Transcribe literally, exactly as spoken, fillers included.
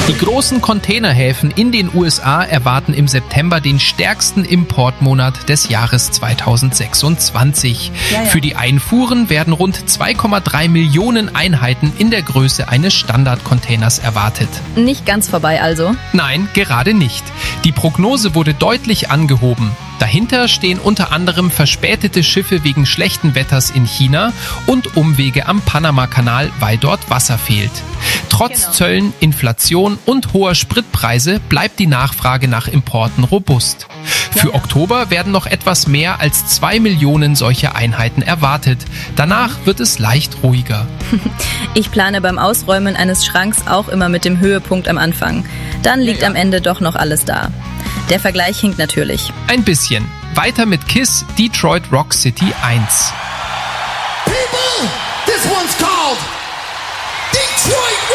Die großen Containerhäfen in den U S A erwarten im September den stärksten Importmonat des Jahres zweitausendsechsundzwanzig. Ja, ja. Für die Einfuhren werden rund zwei Komma drei Millionen Einheiten in der Größe eines Standardcontainers erwartet. Nicht ganz vorbei also. Nein, gerade nicht. Die Prognose wurde deutlich angehoben. Dahinter stehen unter anderem verspätete Schiffe wegen schlechten Wetters in China und Umwege am Panamakanal, weil dort Wasser fehlt. Trotz Genau. Zöllen, Inflation und hoher Spritpreise bleibt die Nachfrage nach Importen robust. Für Ja, ja. Oktober werden noch etwas mehr als zwei Millionen solcher Einheiten erwartet. Danach wird es leicht ruhiger. Ich plane beim Ausräumen eines Schranks auch immer mit dem Höhepunkt am Anfang. Dann liegt Ja, ja. am Ende doch noch alles da. Der Vergleich hinkt natürlich. Ein bisschen. Weiter mit KISS, Detroit Rock City eins. People, this one's called Detroit